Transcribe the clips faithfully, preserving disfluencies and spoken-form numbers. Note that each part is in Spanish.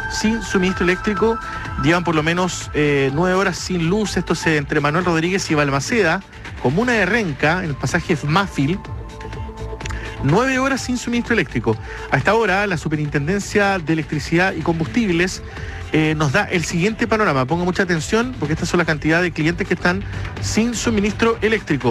sin suministro eléctrico, llevan por lo menos eh, nueve horas sin luz. Esto es entre Manuel Rodríguez y Balmaceda, comuna de Renca, en el pasaje Máfil. Nueve horas sin suministro eléctrico. A esta hora, la Superintendencia de Electricidad y Combustibles eh, nos da el siguiente panorama. Ponga mucha atención porque estas son la cantidad de clientes que están sin suministro eléctrico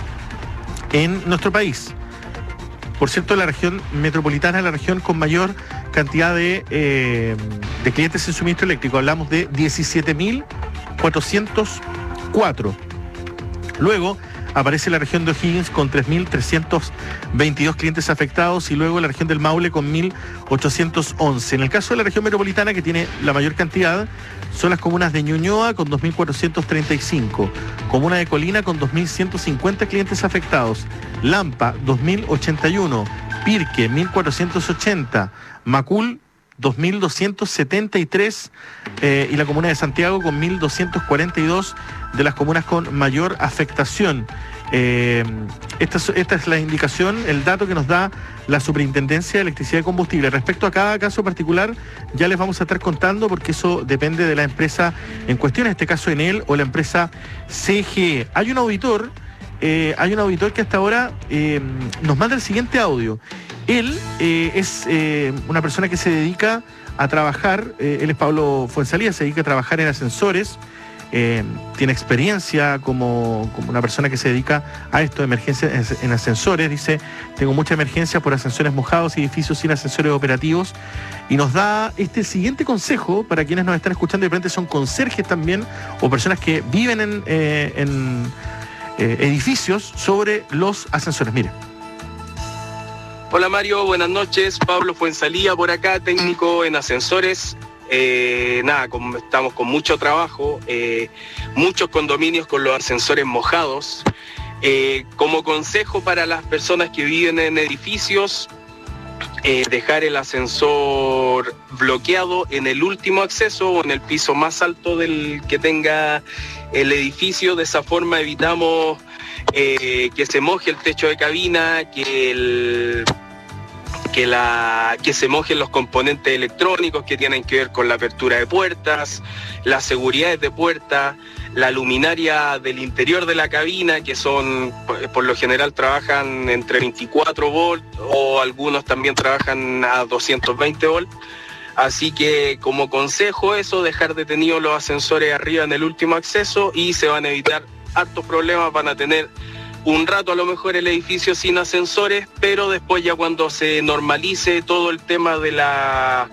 en nuestro país. Por cierto, la región metropolitana es la región con mayor cantidad de, eh, de clientes sin suministro eléctrico. Hablamos de diecisiete mil cuatrocientos cuatro. Luego aparece la región de O'Higgins con tres mil trescientos veintidós clientes afectados y luego la región del Maule con mil ochocientos once. En el caso de la región metropolitana, que tiene la mayor cantidad, son las comunas de Ñuñoa con dos mil cuatrocientos treinta y cinco, comuna de Colina con dos mil ciento cincuenta clientes afectados, Lampa dos mil ochenta y uno, Pirque mil cuatrocientos ochenta, Macul dos mil doscientos setenta y tres eh, y la comuna de Santiago con mil doscientos cuarenta y dos de las comunas con mayor afectación. Eh, esta, es, esta es la indicación, el dato que nos da la Superintendencia de Electricidad y Combustible. Respecto a cada caso particular, ya les vamos a estar contando porque eso depende de la empresa en cuestión, en este caso Enel o la empresa C G E. Hay un auditor, eh, hay un auditor que hasta ahora eh, nos manda el siguiente audio. Él eh, es eh, una persona que se dedica a trabajar, eh, él es Pablo Fuenzalía, se dedica a trabajar en ascensores, eh, tiene experiencia como, como una persona que se dedica a esto de emergencia en ascensores. Dice, tengo mucha emergencia por ascensores mojados y edificios sin ascensores operativos, y nos da este siguiente consejo para quienes nos están escuchando y de repente son conserjes también o personas que viven en, eh, en eh, edificios sobre los ascensores. Mire. Hola Mario, buenas noches. Pablo Fuenzalía por acá, técnico en ascensores. Eh, nada, como estamos con mucho trabajo, eh, muchos condominios con los ascensores mojados. Eh, como consejo para las personas que viven en edificios, eh, dejar el ascensor bloqueado en el último acceso o en el piso más alto del que tenga el edificio. De esa forma evitamos eh, que se moje el techo de cabina, que el... Que, la, que se mojen los componentes electrónicos que tienen que ver con la apertura de puertas, las seguridades de puertas, la luminaria del interior de la cabina, que son, por lo general trabajan entre veinticuatro volts o algunos también trabajan a doscientos veinte volts. Así que como consejo eso, dejar detenidos los ascensores arriba en el último acceso y se van a evitar hartos problemas. Van a tener un rato a lo mejor el edificio sin ascensores, pero después ya cuando se normalice todo el tema de la,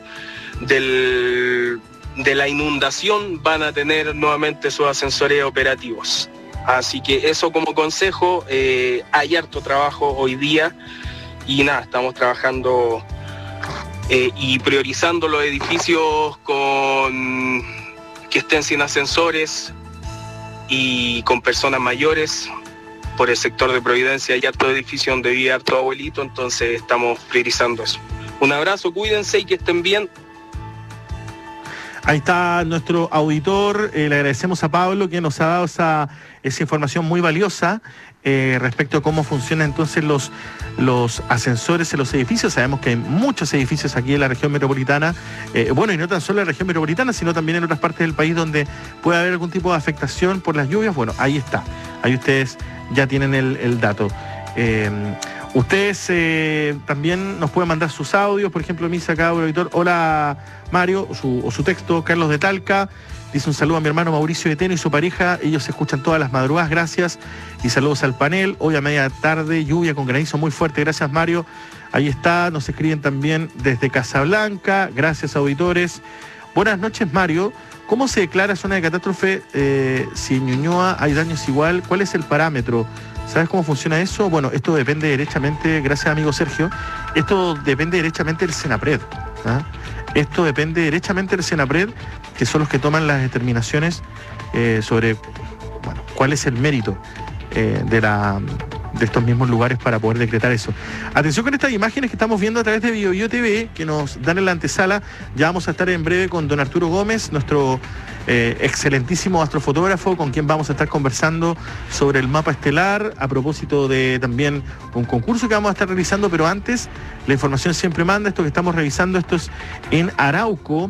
del, de la inundación, van a tener nuevamente sus ascensores operativos. Así que eso como consejo. Eh, hay harto trabajo hoy día y nada, estamos trabajando eh, y priorizando los edificios con que estén sin ascensores y con personas mayores. Por el sector de Providencia hay harto edificio donde vive harto abuelito, entonces estamos priorizando eso. Un abrazo, cuídense y que estén bien. Ahí está nuestro auditor, eh, le agradecemos a Pablo que nos ha dado esa, esa información muy valiosa eh, respecto a cómo funcionan entonces los, los ascensores en los edificios. Sabemos que hay muchos edificios aquí en la región metropolitana, eh, bueno, y no tan solo en la región metropolitana, sino también en otras partes del país donde puede haber algún tipo de afectación por las lluvias. Bueno, ahí está, ahí ustedes ya tienen el, el dato. Eh, ustedes eh, también nos pueden mandar sus audios, por ejemplo, Misa acá, un auditor, hola Mario, o su, o su texto, Carlos de Talca, dice un saludo a mi hermano Mauricio de Teno y su pareja, ellos se escuchan todas las madrugadas, gracias, y saludos al panel, hoy a media tarde, lluvia con granizo muy fuerte, gracias Mario, ahí está, nos escriben también desde Casablanca, gracias auditores. Buenas noches Mario, ¿cómo se declara zona de catástrofe eh, si en Ñuñoa hay daños igual? ¿Cuál es el parámetro? ¿Sabes cómo funciona eso? Bueno, esto depende derechamente, gracias amigo Sergio, esto depende derechamente del Senapred. ¿Ah? Esto depende derechamente del Senapred, que son los que toman las determinaciones eh, sobre bueno, cuál es el mérito eh, de, la, de estos mismos lugares para poder decretar eso. Atención con estas imágenes que estamos viendo a través de BioBio T V, que nos dan en la antesala. Ya vamos a estar en breve con don Arturo Gómez, nuestro eh, excelentísimo astrofotógrafo, con quien vamos a estar conversando sobre el mapa estelar, a propósito de también un concurso que vamos a estar realizando, pero antes, la información siempre manda, esto que estamos revisando, esto es en Arauco.